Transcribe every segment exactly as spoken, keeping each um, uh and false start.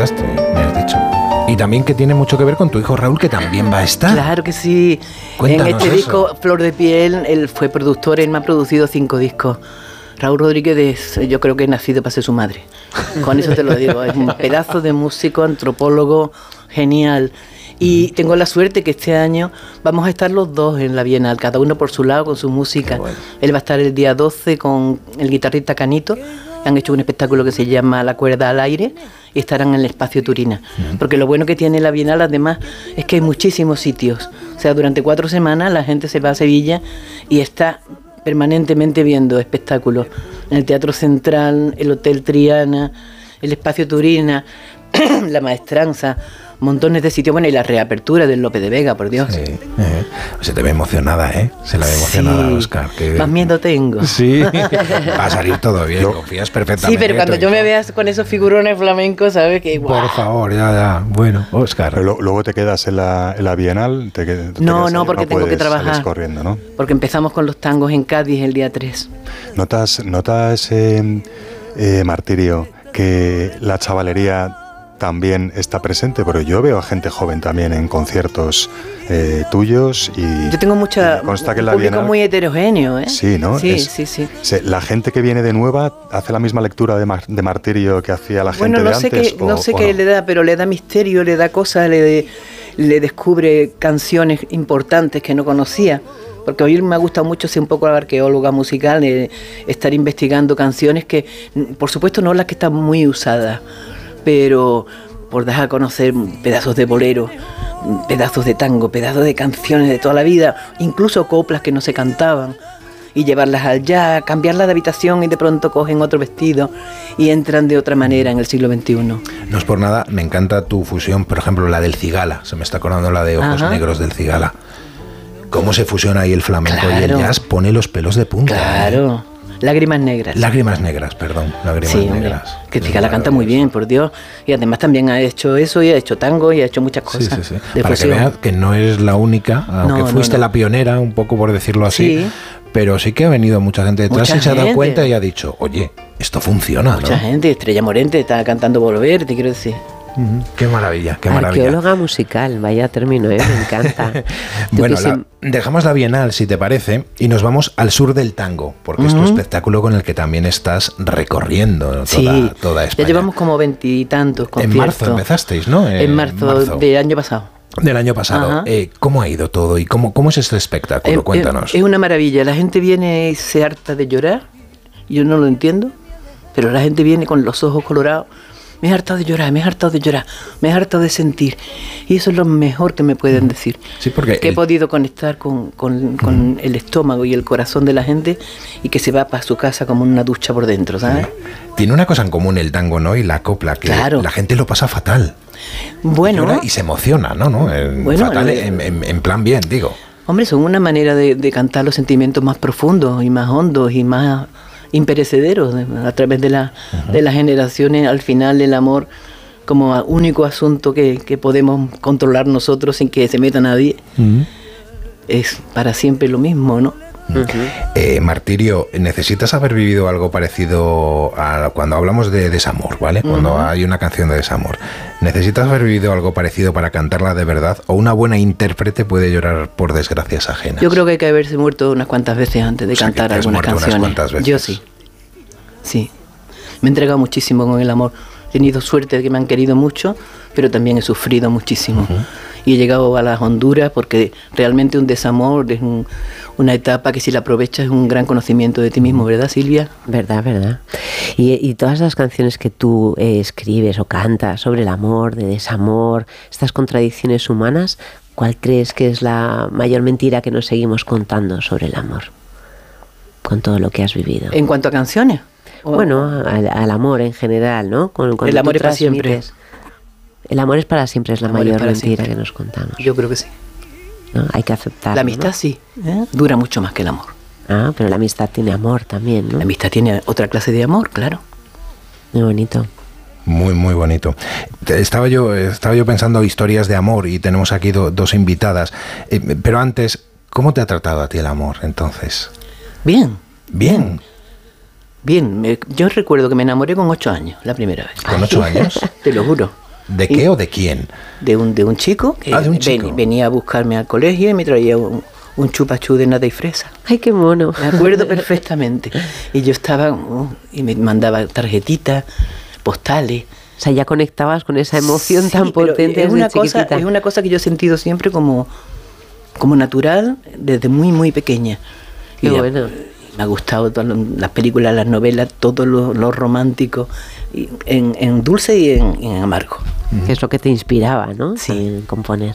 comentaste, me has dicho. Y también que tiene mucho que ver con tu hijo Raúl, que también va a estar. Claro que sí. Cuéntanos en este eso. disco, Flor de Piel, él fue productor, él me ha producido cinco discos. Raúl Rodríguez es, yo creo que es nacido para ser su madre. Con eso te lo digo. Es un pedazo de músico, antropólogo, genial. Y tengo la suerte que este año vamos a estar los dos en la Bienal, cada uno por su lado con su música. Bueno. Él va a estar el día doce con el guitarrista Canito. Han hecho un espectáculo que se llama La Cuerda al Aire y estarán en el Espacio Turina. Uh-huh. Porque lo bueno que tiene la Bienal además es que hay muchísimos sitios. O sea, durante cuatro semanas la gente se va a Sevilla y está permanentemente viendo espectáculos en el Teatro Central, el Hotel Triana, el Espacio Turina, la Maestranza, montones de sitios, bueno, y la reapertura del Lope de Vega, por Dios. Sí, eh. Se te ve emocionada, ¿eh? Se la ve emocionada, sí. Óscar. Que... Más miedo tengo. Sí, va a salir todo bien, no. Confías perfectamente. Sí, pero cuando yo me veas con esos figurones flamencos, ¿sabes? Que, ¡guau! Por favor, ya, ya. Bueno, Óscar. Pero lo, luego te quedas en la, en la Bienal. Te, te no, no, porque no tengo que trabajar. Corriendo, ¿no? Porque empezamos con los tangos en Cádiz el día tres. ¿Notas, notas eh, eh, Martirio, que la chavalería también está presente? Pero yo veo a gente joven también en conciertos eh, tuyos y... Yo tengo mucha... consta que un la público Bienal, muy heterogéneo, ¿eh? Sí, ¿no? Sí, es, sí, sí. Se, ¿la gente que viene de nueva hace la misma lectura de, mar, de Martirio que hacía la gente bueno, no de sé antes? Qué, o, no sé o qué no? le da, pero le da misterio, le da cosas, le, le descubre canciones importantes que no conocía. Porque hoy me ha gustado mucho ser un poco la arqueóloga musical, eh, estar investigando canciones que, por supuesto, no las que están muy usadas, pero por dejar a conocer pedazos de bolero, pedazos de tango, pedazos de canciones de toda la vida, incluso coplas que no se cantaban, y llevarlas al jazz, cambiarlas de habitación y de pronto cogen otro vestido y entran de otra manera en el siglo veintiuno. No es por nada, me encanta tu fusión, por ejemplo, la del Cigala, se me está acordando la de Ojos Ajá. Negros del Cigala. Cómo se fusiona ahí el flamenco claro. y el jazz, pone los pelos de punta. Claro. ¿eh? Lágrimas negras. Lágrimas negras, perdón. Lágrimas sí, negras. Que Cigala canta muy bien, por Dios. Y además también ha hecho eso, y ha hecho tango, y ha hecho muchas cosas. Sí, sí, sí. De Para fusión. que veas que no es la única, aunque no, fuiste no, no. la pionera, un poco por decirlo así. Sí. Pero sí que ha venido mucha gente detrás mucha y se gente. ha dado cuenta y ha dicho, oye, esto funciona, Mucha ¿no? gente, Estrella Morente está cantando Volver, te quiero decir. Uh-huh. Qué maravilla, qué maravilla. Arqueóloga musical, vaya término, ¿eh? Me encanta. Bueno, la, dejamos la Bienal, si te parece, y nos vamos al sur del tango, porque uh-huh. es tu espectáculo con el que también estás recorriendo toda, sí, toda España. Ya llevamos como veintitantos conciertos. En marzo empezasteis, ¿no? En, en marzo, marzo del año pasado. Del año pasado. Eh, ¿Cómo ha ido todo y cómo, cómo es este espectáculo? Eh, Cuéntanos. Eh, es una maravilla. La gente viene y se harta de llorar. Yo no lo entiendo, pero la gente viene con los ojos colorados. Me he hartado de llorar, me he hartado de llorar, me he hartado de sentir. Y eso es lo mejor que me pueden decir. Sí, porque que el... he podido conectar con, con, con mm. el estómago y el corazón de la gente y que se va para su casa como una ducha por dentro, ¿sabes? Sí. Tiene una cosa en común el tango, ¿no? Y la copla, que claro. la gente lo pasa fatal. Bueno. Llora y se emociona, ¿no? ¿no? En, bueno, fatal no, en, en, en plan bien, digo. Hombre, son una manera de, de cantar los sentimientos más profundos y más hondos y más imperecederos a través de, la, uh-huh. de las generaciones. Al final el amor como único asunto que, que podemos controlar nosotros sin que se meta nadie uh-huh. es para siempre lo mismo, ¿no? Uh-huh. Eh, Martirio, necesitas haber vivido algo parecido a cuando hablamos de desamor, ¿vale? Cuando uh-huh. hay una canción de desamor. ¿Necesitas haber vivido algo parecido para cantarla de verdad? ¿O una buena intérprete puede llorar por desgracias ajenas? Yo creo que hay que haberse muerto unas cuantas veces antes de o sea, cantar algunas canciones. Yo sí. Sí. Me he entregado muchísimo con el amor. He tenido suerte de que me han querido mucho, pero también he sufrido muchísimo. Uh-huh. Y he llegado a las Honduras porque realmente un desamor es un, una etapa que si la aprovechas es un gran conocimiento de ti mismo, ¿verdad, Silvia? Verdad, verdad. Y, y todas las canciones que tú eh, escribes o cantas sobre el amor, de desamor, estas contradicciones humanas, ¿cuál crees que es la mayor mentira que nos seguimos contando sobre el amor? Con todo lo que has vivido. ¿En cuanto a canciones? Bueno, al, al amor en general, ¿no? Con, el amor es para siempre. El amor es para siempre, es la mayor mentira siempre. que nos contamos. Yo creo que sí. ¿No? Hay que aceptarlo. La amistad, ¿no? sí, ¿eh? dura mucho más que el amor. Ah, pero la amistad tiene amor también, ¿no? La amistad tiene otra clase de amor, claro. Muy bonito. Muy, muy bonito. Estaba yo, estaba yo pensando historias de amor y tenemos aquí do, dos invitadas. Eh, pero antes, ¿cómo te ha tratado a ti el amor, entonces? Bien. Bien. Bien. Me, yo recuerdo que me enamoré con ocho años, la primera vez. ¿Con ocho años? Te lo juro. ¿De qué y, o de quién? De un, de un chico que ah, de un chico. Ven, venía a buscarme al colegio y me traía un, un chupachú de nata y fresa. ¡Ay, qué mono! Me acuerdo perfectamente. Y yo estaba, uh, y me mandaba tarjetitas, postales. O sea, ya conectabas con esa emoción sí, tan potente es una desde cosa, chiquitita. Es una cosa que yo he sentido siempre como, como natural desde muy, muy pequeña. Qué y bueno. Me ha gustado todas las películas, las novelas, todo lo, lo romántico, en, en dulce y en, en amargo. Que es lo que te inspiraba, ¿no? Sí. En componer.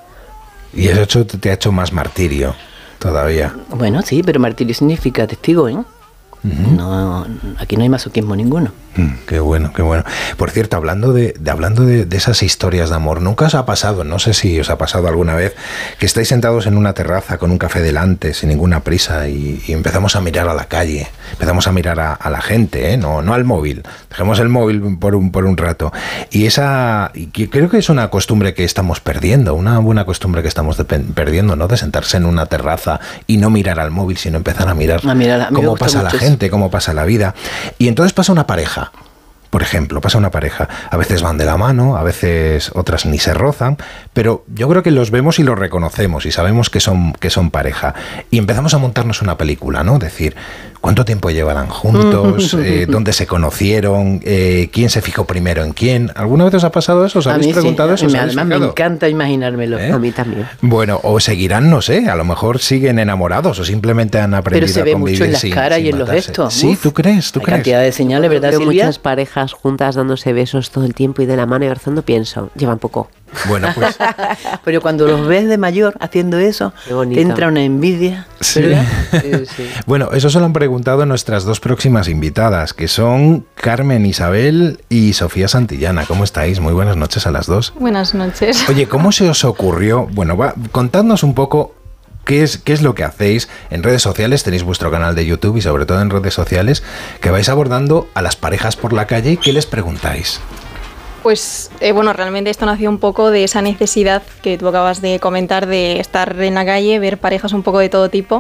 Y eso te ha hecho más martirio todavía. Bueno, sí, pero martirio significa testigo, ¿eh? Uh-huh. No, aquí no hay masoquismo ninguno. Mm, qué bueno, qué bueno. Por cierto, hablando de, de hablando de, de esas historias de amor, ¿nunca os ha pasado, no sé si os ha pasado alguna vez, que estáis sentados en una terraza con un café delante, sin ninguna prisa, y, y empezamos a mirar a la calle, empezamos a mirar a, a la gente, ¿eh? no, no al móvil, dejemos el móvil por un, por un rato, y esa, y creo que es una costumbre que estamos perdiendo, una buena costumbre que estamos de, perdiendo, ¿no? De sentarse en una terraza y no mirar al móvil, sino empezar a mirar, a mirar a cómo pasa la gente, cómo pasa la vida, y entonces pasa una pareja. Por ejemplo, pasa una pareja, a veces van de la mano, a veces otras ni se rozan, pero yo creo que los vemos y los reconocemos y sabemos que son, que son pareja. Y empezamos a montarnos una película, ¿no? Decir, ¿cuánto tiempo llevarán juntos? Eh, ¿Dónde se conocieron? Eh, ¿Quién se fijó primero en quién? ¿Alguna vez os ha pasado eso? ¿Os habéis preguntado sí, eso? Además me encanta imaginármelo. ¿Eh? A mí también. Bueno, o seguirán, no sé, a lo mejor siguen enamorados o simplemente han aprendido pero se a ve convivir mucho en las sin, caras sin y en los matarse. gestos. Sí, ¿tú crees? ¿Tú Hay crees? cantidad de señales, ¿verdad, Veo Silvia? muchas parejas juntas dándose besos todo el tiempo y de la mano y abrazando, pienso, llevan poco. Bueno, pues... Pero cuando los ves de mayor haciendo eso, te entra una envidia, ¿verdad? Sí. Sí, sí. Bueno, eso se lo han preguntado nuestras dos próximas invitadas, que son Carmen Isabel y Sofía Santillana. ¿Cómo estáis? Muy buenas noches a las dos. Buenas noches. Oye, ¿cómo se os ocurrió? Bueno, va, contadnos un poco qué es, qué es lo que hacéis en redes sociales. Tenéis vuestro canal de YouTube y sobre todo en redes sociales, que vais abordando a las parejas por la calle. ¿Qué les preguntáis? Pues eh, bueno, realmente esto nació un poco de esa necesidad que tú acabas de comentar de estar en la calle, ver parejas un poco de todo tipo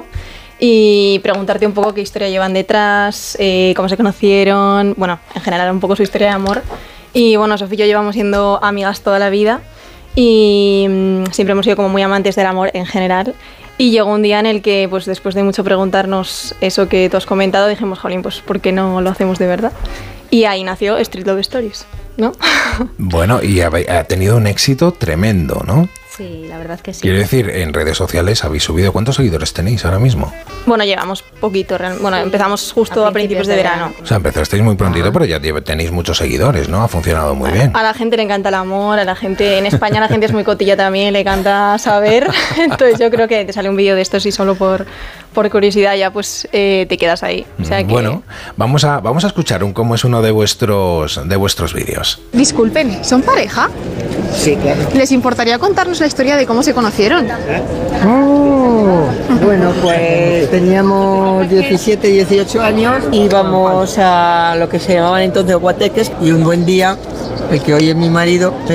y preguntarte un poco qué historia llevan detrás, eh, cómo se conocieron, bueno, en general un poco su historia de amor. Y bueno, Sofía y yo llevamos siendo amigas toda la vida y mmm, siempre hemos sido como muy amantes del amor en general. Y llegó un día en el que, pues después de mucho preguntarnos eso que tú has comentado, dijimos, jolín, pues ¿por qué no lo hacemos de verdad? Y ahí nació Street Love Stories, ¿no? Bueno, y ha, ha tenido un éxito tremendo, ¿no? Sí, la verdad que sí. Quiero decir, en redes sociales habéis subido. ¿Cuántos seguidores tenéis ahora mismo? Bueno, llevamos poquito. Bueno, empezamos justo a principios, a principios de, de verano. verano. O sea, empezasteis muy prontito, ah. pero ya tenéis muchos seguidores, ¿no? Ha funcionado muy a, bien. A la gente le encanta el amor, a la gente... En España la gente es muy cotilla también, le encanta saber. Entonces yo creo que te sale un vídeo de estos y solo por, por curiosidad ya pues eh, te quedas ahí. O sea que... Bueno, vamos a, vamos a escuchar un cómo es uno de vuestros, de vuestros vídeos. Disculpen, ¿son pareja? Sí, claro. ¿Les importaría contarnos la historia de cómo se conocieron? Oh, bueno, pues teníamos diecisiete, dieciocho años, íbamos a lo que se llamaban entonces guateques y un buen día, el que hoy es mi marido,